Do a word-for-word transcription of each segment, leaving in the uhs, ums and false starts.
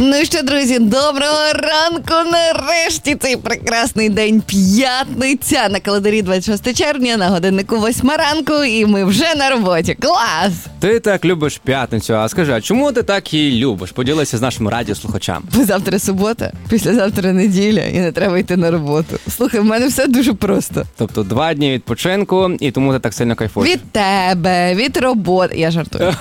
Ну що, друзі, доброго ранку. Нарешті цей прекрасний день, п'ятниця. На календарі двадцять шостого червня, на годиннику восьма ранку, і ми вже на роботі. Клас! Ти так любиш п'ятницю, а скажи, а чому ти так її любиш? Поділися з нашими радіослухачами. Бо завтра субота, післязавтра неділя, і не треба йти на роботу. Слухай, в мене все дуже просто. Тобто два дні відпочинку, і тому ти так сильно кайфуєш. Від тебе, від роботи. Я жартую.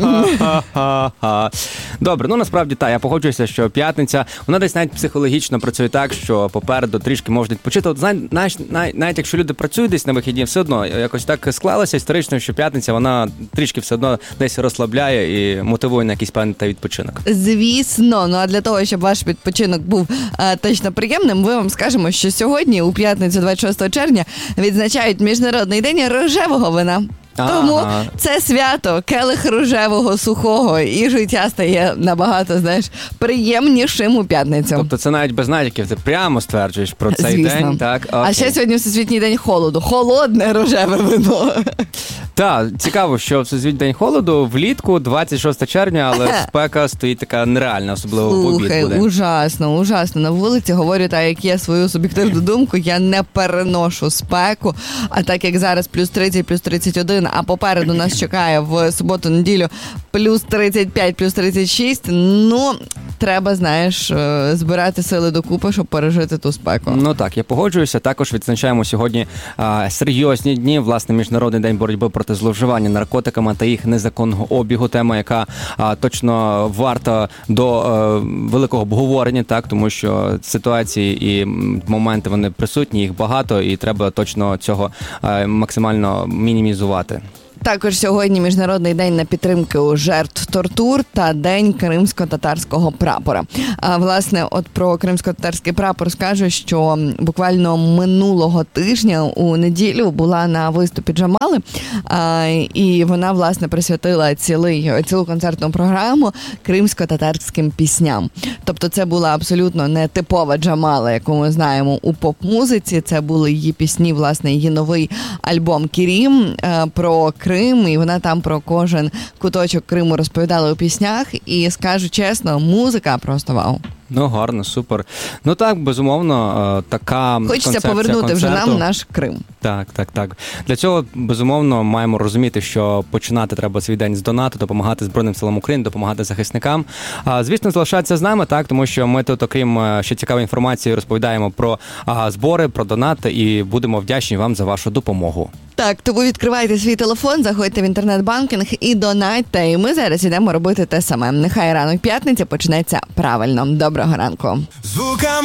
Добре, ну насправді так, я погоджуюся, що п'ятниця, вона десь навіть психологічно працює так, що попереду трішки можна відпочити. От, знаєш, навіть, навіть якщо люди працюють десь на вихідні, все одно якось так склалося історично, що п'ятниця, вона трішки все одно десь розслабляє і мотивує на якийсь певний відпочинок. Звісно, ну а для того, щоб ваш відпочинок був а, точно приємним, ми вам скажемо, що сьогодні, у п'ятницю двадцять шостого червня, відзначають Міжнародний день рожевого вина. Тому ага. Це свято, келих рожевого, сухого, і життя стає набагато, знаєш, приємнішим у п'ятницю. Тобто це навіть без натяків, ти прямо стверджуєш про цей Звісно. день, так? Окей. А ще сьогодні Всесвітній день холоду. Холодне рожеве вино. Так, цікаво, що Всесвітній день холоду влітку, двадцять шостого червня, але спека стоїть така нереальна, особливо в обід буде. Слухай, ужасно, ужасно. На вулиці говорю так, як є свою суб'єктивну думку, я не переношу спеку, а так як зараз плюс тридцять, плюс тридцять один, а попереду нас чекає в суботу-неділю плюс тридцять п'ять, плюс тридцять шість, ну, треба, знаєш, збирати сили докупи, щоб пережити ту спеку. Ну так, я погоджуюся. Також відзначаємо сьогодні а, серйозні дні, власне, Міжнародний день боротьби проти зловживання наркотиками та їх незаконного обігу. Тема, яка а, точно варта до а, великого обговорення, так, тому що ситуації і моменти, вони присутні, їх багато, і треба точно цього а, максимально мінімізувати. Також сьогодні Міжнародний день на підтримку жертв тортур та День кримсько-татарського прапора. А, власне, от про кримсько-татарський прапор скажу, що буквально минулого тижня у неділю була на виступі Джамали, а, і вона, власне, присвятила цілий, цілу концертну програму кримсько-татарським пісням. Тобто це була абсолютно не типова Джамала, яку ми знаємо у поп-музиці. Це були її пісні, власне, її новий альбом «Керім» про Крим. Крим, і вона там про кожен куточок Криму розповідала у піснях, і скажу чесно, музика просто вау. Ну, гарно, супер. Ну так, безумовно, така Хочеться повернути концерту. вже нам наш Крим. Так, так, так. Для цього, безумовно, маємо розуміти, що починати треба свій день з донату, допомагати Збройним силам України, допомагати захисникам. А, звісно, залишатися з нами, так, тому що ми тут, окрім ще цікавої інформації, розповідаємо про а, збори, про донати, і будемо вдячні вам за вашу допомогу. Так, тому відкривайте свій телефон, заходьте в інтернет-банкінг і донатьте. І ми зараз ідемо робити те саме. Нехай ранок п'ятниці почнеться правильно. Доброго ранку.